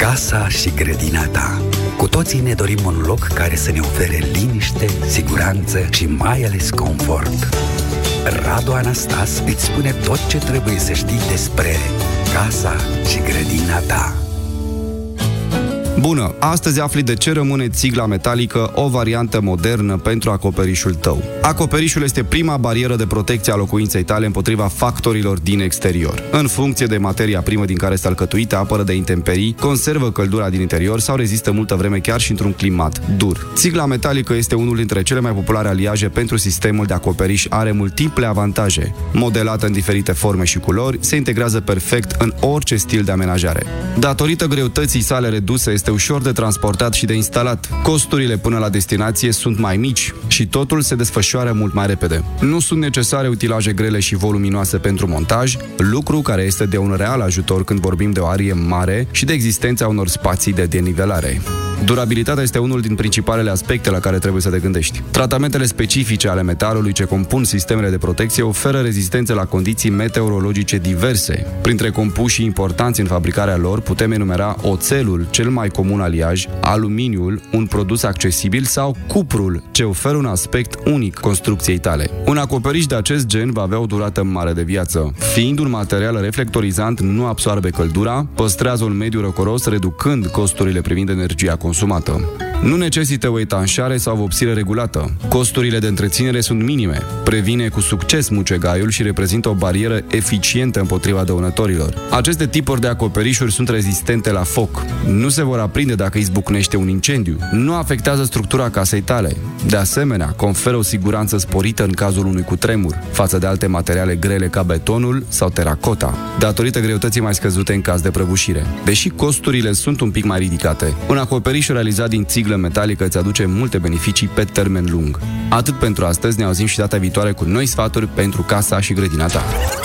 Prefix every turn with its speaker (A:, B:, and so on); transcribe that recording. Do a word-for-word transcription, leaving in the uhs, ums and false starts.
A: Casa și grădina ta. Cu toții ne dorim un loc care să ne ofere liniște, siguranță și mai ales confort. Radu Anastas îți spune tot ce trebuie să știi despre casa și grădina ta.
B: Bună! Astăzi afli de ce rămâne țigla metalică o variantă modernă pentru acoperișul tău. Acoperișul este prima barieră de protecție a locuinței tale împotriva factorilor din exterior. În funcție de materia primă din care este alcătuită, apără de intemperii, conservă căldura din interior sau rezistă multă vreme chiar și într-un climat dur. Țigla metalică este unul dintre cele mai populare aliaje pentru sistemul de acoperiș, are multiple avantaje. Modelată în diferite forme și culori, se integrează perfect în orice stil de amenajare. Datorită greutății sale reduse, este ușor de transportat și de instalat. Costurile până la destinație sunt mai mici și totul se desfășoară mult mai repede. Nu sunt necesare utilaje grele și voluminoase pentru montaj, lucru care este de un real ajutor când vorbim de o arie mare și de existența unor spații de denivelare. Durabilitatea este unul din principalele aspecte la care trebuie să te gândești. Tratamentele specifice ale metalului ce compun sistemele de protecție oferă rezistență la condiții meteorologice diverse. Printre compușii importanți în fabricarea lor putem enumera oțelul, cel mai comun aliaj, aluminiul, un produs accesibil, sau cuprul, ce oferă un aspect unic construcției tale. Un acoperiș de acest gen va avea o durată mare de viață. Fiind un material reflectorizant, nu absorbe căldura, păstrează un mediu răcoros, reducând costurile privind energia consumată. Nu necesită o etanșare sau vopsire regulată. Costurile de întreținere sunt minime. Previne cu succes mucegaiul și reprezintă o barieră eficientă împotriva dăunătorilor. Aceste tipuri de acoperișuri sunt rezistente la foc. Nu se vor aprinde dacă izbucnește un incendiu. Nu afectează structura casei tale. De asemenea, conferă o siguranță sporită în cazul unui cutremur, față de alte materiale grele ca betonul sau teracota, datorită greutății mai scăzute în caz de prăbușire. Deși costurile sunt un pic mai ridicate, un acoperiș realizat din țiglă metalică îți aduce multe beneficii pe termen lung. Atât pentru astăzi, ne auzim și data viitoare cu noi sfaturi pentru casa și grădina ta.